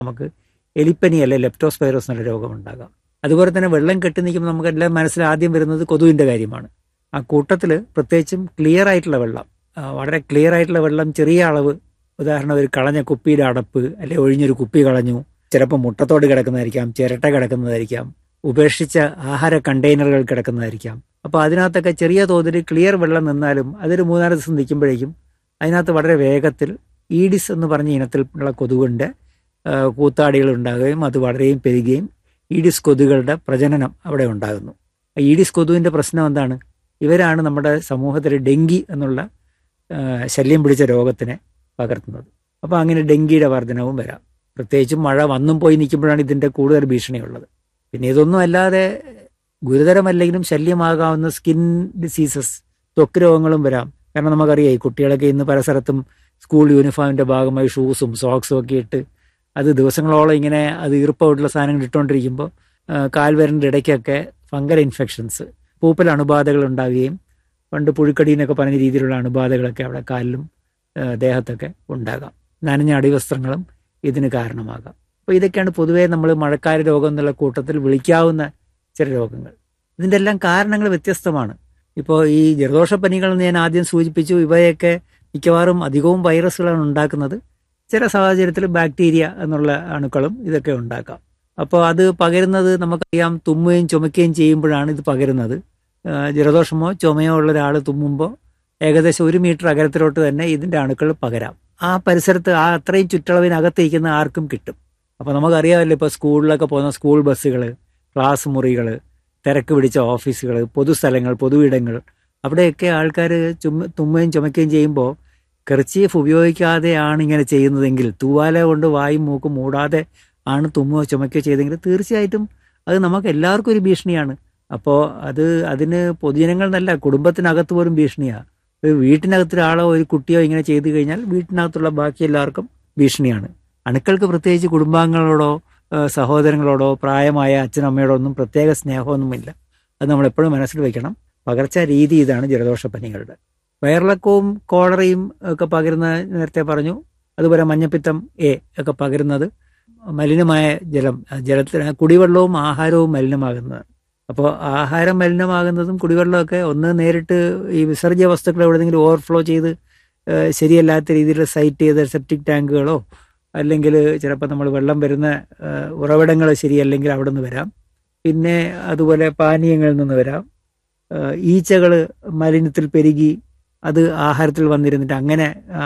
നമുക്ക് എലിപ്പനി അല്ലെ ലെപ്റ്റോസ്പൈറോസ് എന്നുള്ള രോഗമുണ്ടാകാം. അതുപോലെ തന്നെ വെള്ളം കെട്ടി നിൽക്കുമ്പോൾ നമുക്കെല്ലാം മനസ്സിൽ ആദ്യം വരുന്നത് കൊതുവിൻ്റെ കാര്യമാണ്. ആ കൂട്ടത്തിൽ പ്രത്യേകിച്ചും ക്ലിയർ ആയിട്ടുള്ള വെള്ളം, വളരെ ക്ലിയർ ആയിട്ടുള്ള വെള്ളം, ചെറിയ അളവ്, ഉദാഹരണം ഒരു കളഞ്ഞ കുപ്പിയുടെ അടപ്പ് അല്ലെ ഒഴിഞ്ഞൊരു കുപ്പി കളഞ്ഞു, ചിലപ്പോൾ മുട്ടത്തോട് കിടക്കുന്നതായിരിക്കാം, ചിരട്ട കിടക്കുന്നതായിരിക്കാം, ഉപേക്ഷിച്ച ആഹാര കണ്ടെയ്നറുകൾ കിടക്കുന്നതായിരിക്കാം. അപ്പോൾ അതിനകത്തൊക്കെ ചെറിയ തോതിൽ ക്ലിയർ വെള്ളം നിന്നാലും അതൊരു 3-4 ദിവസം നിൽക്കുമ്പോഴേക്കും അതിനകത്ത് വളരെ വേഗത്തിൽ ഈഡിസ് എന്ന് പറഞ്ഞ ഇനത്തിലുള്ള കൊതുകിൻ്റെ കൂത്താടികൾ ഉണ്ടാകുകയും അത് വളരെയും പെരുകുകയും ഈഡിസ് കൊതുകുകളുടെ പ്രജനനം അവിടെ ഉണ്ടാകുന്നു. ഈഡിസ് കൊതുവിൻ്റെ പ്രശ്നം എന്താണ്? ഇവരാണ് നമ്മുടെ സമൂഹത്തിൽ ഡെങ്കി എന്നുള്ള ശല്യം പിടിച്ച രോഗത്തിനെ പകർത്തുന്നത്. അപ്പോൾ അങ്ങനെ ഡെങ്കിയുടെ വർധനവും വരാം. പ്രത്യേകിച്ചും മഴ വന്നും പോയി നിൽക്കുമ്പോഴാണ് ഇതിൻ്റെ കൂടുതൽ ഭീഷണിയുള്ളത്. പിന്നെ ഇതൊന്നും അല്ലാതെ ഗുരുതരമല്ലെങ്കിലും ശല്യമാകാവുന്ന സ്കിൻ ഡിസീസസ്, ത്വക്ക് രോഗങ്ങളും വരാം. കാരണം നമുക്കറിയാം, ഈ കുട്ടികളൊക്കെ ഇന്ന് പല സ്ഥലത്തും സ്കൂൾ യൂണിഫോമിൻ്റെ ഭാഗമായി ഷൂസും സോക്സും ഒക്കെ ഇട്ട് അത് ദിവസങ്ങളോളം ഇങ്ങനെ അത് ഈർപ്പമായിട്ടുള്ള സാധനങ്ങൾ ഇട്ടുകൊണ്ടിരിക്കുമ്പോൾ കാൽവരൻ്റെ ഇടയ്ക്കൊക്കെ ഫംഗൽ ഇൻഫെക്ഷൻസ്, പൂപ്പൽ അണുബാധകൾ ഉണ്ടാവുകയും പണ്ട് പുഴുക്കടി എന്നൊക്കെ പറഞ്ഞ രീതിയിലുള്ള അണുബാധകളൊക്കെ അവിടെ കാലിലും ദേഹത്തൊക്കെ ഉണ്ടാകാം. നനഞ്ഞ അടിവസ്ത്രങ്ങളും ഇതിന് കാരണമാകാം. അപ്പോൾ ഇതൊക്കെയാണ് പൊതുവേ നമ്മൾ മഴക്കാല രോഗം എന്നുള്ള കൂട്ടത്തിൽ വിളിക്കാവുന്ന ചില രോഗങ്ങൾ. ഇതിൻ്റെ എല്ലാം കാരണങ്ങൾ വ്യത്യസ്തമാണ്. ഇപ്പോൾ ഈ ജലദോഷപ്പനികളെന്ന് ഞാൻ ആദ്യം സൂചിപ്പിച്ചു. ഇവയൊക്കെ മിക്കവാറും അധികവും വൈറസുകളാണ് ഉണ്ടാക്കുന്നത്. ചില സാഹചര്യത്തിൽ ബാക്ടീരിയ എന്നുള്ള അണുക്കളും ഇതൊക്കെ ഉണ്ടാക്കാം. അപ്പോൾ അത് പകരുന്നത് നമുക്കറിയാം, തുമ്മുകയും ചുമയ്ക്കുകയും ചെയ്യുമ്പോഴാണ് ഇത് പകരുന്നത്. ജലദോഷമോ ചുമയോ ഉള്ള ഒരാൾ തുമ്മുമ്പോൾ ഏകദേശം 1 മീറ്റർ അകലത്തിലോട്ട് തന്നെ ഇതിൻ്റെ അണുക്കൾ പകരാം. ആ പരിസരത്ത് ആ അത്രയും ചുറ്റളവിനകത്തിരിക്കുന്ന ആർക്കും കിട്ടും. അപ്പോൾ നമുക്കറിയാമല്ലോ, ഇപ്പോൾ സ്കൂളിലൊക്കെ പോകുന്ന സ്കൂൾ ബസ്സുകൾ, ക്ലാസ് മുറികൾ, തിരക്ക് പിടിച്ച ഓഫീസുകൾ, പൊതുസ്ഥലങ്ങൾ, പൊതുവിടങ്ങൾ, അവിടെയൊക്കെ ആൾക്കാർ തുമ്മുകയും ചുമയ്ക്കുകയും ചെയ്യുമ്പോൾ കർച്ചീഫ് ഉപയോഗിക്കാതെയാണ് ഇങ്ങനെ ചെയ്യുന്നതെങ്കിൽ, തൂവാല കൊണ്ട് വായും മൂക്കും മൂടാതെ ആണ് തുമ്മുകയോ ചുമയ്ക്കുകയോ ചെയ്തെങ്കിൽ തീർച്ചയായിട്ടും അത് നമുക്ക് എല്ലാവർക്കും ഒരു ഭീഷണിയാണ്. അപ്പോൾ അതിന് പൊതുജനങ്ങൾ എന്നല്ല, കുടുംബത്തിനകത്ത് പോലും ഭീഷണിയാണ്. ഒരു വീട്ടിനകത്തൊരാളോ ഒരു കുട്ടിയോ ഇങ്ങനെ ചെയ്തു കഴിഞ്ഞാൽ വീട്ടിനകത്തുള്ള ബാക്കി എല്ലാവർക്കും ഭീഷണിയാണ്. അണുക്കൾക്ക് പ്രത്യേകിച്ച് കുടുംബാംഗങ്ങളോടോ സഹോദരങ്ങളോടോ പ്രായമായ അച്ഛനമ്മയോടോ ഒന്നും പ്രത്യേക സ്നേഹമൊന്നുമില്ല. അത് നമ്മളെപ്പോഴും മനസ്സിൽ വയ്ക്കണം. പകർച്ച രീതി ഇതാണ് ജലദോഷപ്പനികളുടെ. വയറിളക്കവും കോളറയും ഒക്കെ പകരുന്ന നേരത്തെ പറഞ്ഞു. അതുപോലെ മഞ്ഞപ്പിത്തം ഒക്കെ പകരുന്നത് മലിനമായ ജലത്തിന്, കുടിവെള്ളവും ആഹാരവും മലിനമാകുന്നതാണ്. അപ്പോൾ ആഹാരം മലിനമാകുന്നതും കുടിവെള്ളമൊക്കെ ഒന്ന് നേരിട്ട് ഈ വിസർജ്യ വസ്തുക്കൾ എവിടെയെങ്കിലും ഓവർഫ്ലോ ചെയ്ത് ശരിയല്ലാത്ത രീതിയിൽ സൈറ്റ് ചെയ്ത സെപ്റ്റിക് ടാങ്കുകളോ അല്ലെങ്കിൽ ചിലപ്പോൾ നമ്മൾ വെള്ളം വരുന്ന ഉറവിടങ്ങൾ ശരിയല്ലെങ്കിൽ അവിടെ നിന്ന് വരാം. പിന്നെ അതുപോലെ പാനീയങ്ങളിൽ നിന്ന് വരാം. ഈച്ചകൾ മലിനത്തിൽ പെരുകി അത് ആഹാരത്തിൽ വന്നിരുന്നിട്ട് അങ്ങനെ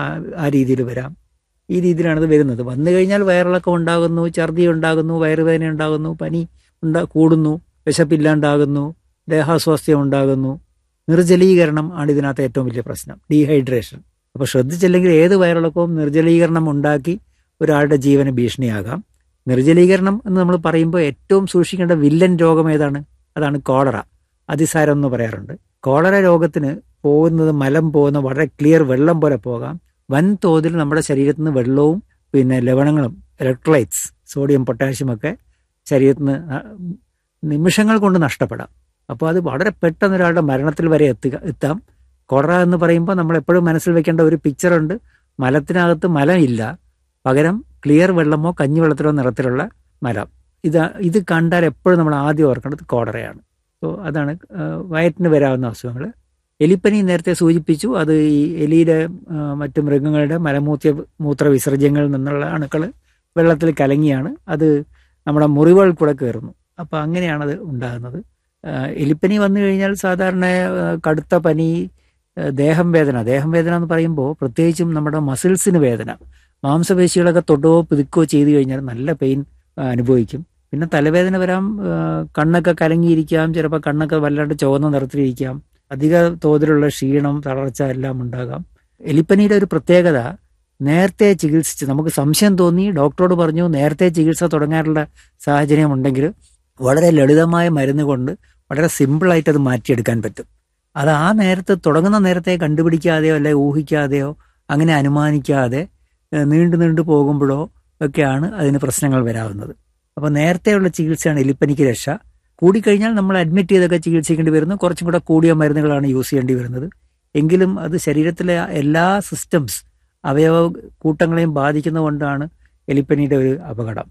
ആ രീതിയിൽ വരാം. ഈ രീതിയിലാണത് വരുന്നത്. വന്നു കഴിഞ്ഞാൽ വയറിളക്കം ഉണ്ടാകുന്നു, ഛർദി ഉണ്ടാകുന്നു, വയറുവേദന ഉണ്ടാകുന്നു, പനി കൂടുന്നു, വിശപ്പില്ലാണ്ടാകുന്നു, ദേഹാസ്വാസ്ഥ്യം ഉണ്ടാകുന്നു. നിർജ്ജലീകരണം ആണ് ഇതിനകത്ത് ഏറ്റവും വലിയ പ്രശ്നം, ഡീഹൈഡ്രേഷൻ. അപ്പോൾ ശ്രദ്ധിച്ചില്ലെങ്കിൽ ഏത് വയറിളക്കവും നിർജ്ജലീകരണം ഉണ്ടാക്കി ഒരാളുടെ ജീവന് ഭീഷണിയാകാം. നിർജ്ജലീകരണം എന്ന് നമ്മൾ പറയുമ്പോൾ ഏറ്റവും സൂക്ഷിക്കേണ്ട വില്ലൻ രോഗം ഏതാണ്? അതാണ് കോളറ. അതിസാരം എന്ന് പറയാറുണ്ട്. കോളറ രോഗത്തിന് പോകുന്നത് മലം പോകുന്ന വളരെ ക്ലിയർ വെള്ളം പോലെ പോകാം. വൻതോതിൽ നമ്മുടെ ശരീരത്തിൽ നിന്ന് വെള്ളവും പിന്നെ ലവണങ്ങളും, ഇലക്ട്രോലൈറ്റ്സ്, സോഡിയം പൊട്ടാഷ്യം ഒക്കെ ശരീരത്തിൽ നിന്ന് നിമിഷങ്ങൾ കൊണ്ട് നഷ്ടപ്പെടാം. അപ്പോൾ അത് വളരെ പെട്ടെന്ന് ഒരാളുടെ മരണത്തിൽ വരെ എത്താം. കോളറ എന്ന് പറയുമ്പോൾ നമ്മൾ എപ്പോഴും മനസ്സിൽ വെക്കേണ്ട ഒരു പിക്ചറുണ്ട്. മലത്തിനകത്ത് മലം ഇല്ല, പകരം ക്ലിയർ വെള്ളമോ കഞ്ഞിവെള്ളത്തിലോ നിറത്തിലുള്ള മലം. ഇത് കണ്ടാൽ എപ്പോഴും നമ്മൾ ആദ്യം ഓർക്കേണ്ടത് കോളറയാണ്. സോ അതാണ് വയറ്റിന് വരാവുന്ന അസുഖങ്ങൾ. എലിപ്പനി നേരത്തെ സൂചിപ്പിച്ചു. അത് ഈ എലിയുടെ മറ്റു മൃഗങ്ങളുടെ മൂത്ര വിസർജ്യങ്ങളിൽ നിന്നുള്ള അണുക്കൾ വെള്ളത്തിൽ കലങ്ങിയാണ് അത് നമ്മുടെ മുറിവുകൾ കൂടെ കയറുന്നു. അപ്പോൾ അങ്ങനെയാണത് ഉണ്ടാകുന്നത്. എലിപ്പനി വന്നു കഴിഞ്ഞാൽ സാധാരണ കടുത്ത പനി, ദേഹം വേദന എന്ന് പറയുമ്പോൾ പ്രത്യേകിച്ചും നമ്മുടെ മസിൽസിന് വേദന, മാംസപേശികളൊക്കെ തൊടുകയോ പിതുക്കുകയോ ചെയ്തു കഴിഞ്ഞാൽ നല്ല പെയിൻ അനുഭവിക്കും. പിന്നെ തലവേദന വരാം, കണ്ണൊക്കെ കലങ്ങിയിരിക്കാം, ചിലപ്പോൾ കണ്ണൊക്കെ വല്ലാണ്ട് ചുവന്ന നിറത്തിലിരിക്കാം, അധിക തോതിലുള്ള ക്ഷീണം, തളർച്ച എല്ലാം ഉണ്ടാകാം. എലിപ്പനിയുടെ ഒരു പ്രത്യേകത, നേരത്തെ ചികിത്സിച്ച് നമുക്ക് സംശയം തോന്നി ഡോക്ടറോട് പറഞ്ഞു നേരത്തെ ചികിത്സ തുടങ്ങാനുള്ള സാഹചര്യം ഉണ്ടെങ്കിൽ വളരെ ലളിതമായ മരുന്ന് കൊണ്ട് വളരെ സിമ്പിളായിട്ട് അത് മാറ്റിയെടുക്കാൻ പറ്റും. അത് ആ നേരത്തെ തുടങ്ങുന്ന നേരത്തെ കണ്ടുപിടിക്കാതെയോ അല്ലെ ഊഹിക്കാതെയോ അങ്ങനെ അനുമാനിക്കാതെ നീണ്ടു പോകുമ്പോഴോ ഒക്കെയാണ് അതിന് പ്രശ്നങ്ങൾ വരാവുന്നത്. അപ്പോൾ നേരത്തെയുള്ള ചികിത്സയാണ് എലിപ്പനിക്ക് രക്ഷ. കൂടിക്കഴിഞ്ഞാൽ നമ്മൾ അഡ്മിറ്റ് ചെയ്തൊക്കെ ചികിത്സിക്കേണ്ടി വരുന്നു. കുറച്ചും കൂടെ കൂടിയ മരുന്നുകളാണ് യൂസ് ചെയ്യേണ്ടി വരുന്നത്. എങ്കിലും അത് ശരീരത്തിലെ എല്ലാ സിസ്റ്റംസ്, അവയവ കൂട്ടങ്ങളെയും ബാധിക്കുന്നതുകൊണ്ടാണ് എലിപ്പനിയുടെ ഒരു അപകടം.